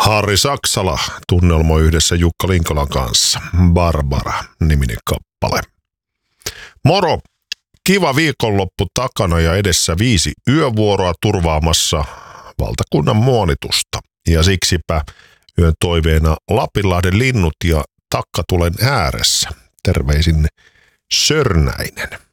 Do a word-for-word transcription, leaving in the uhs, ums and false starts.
Harri Saksala tunnelmoi yhdessä Jukka Linkolan kanssa. Barbara-niminen kappale. Moro! Kiva viikonloppu takana ja edessä viisi yövuoroa turvaamassa valtakunnan muonitusta. Ja siksipä yön toiveena Lapinlahden linnut ja takkatulen ääressä. Terveisin Sörnäinen.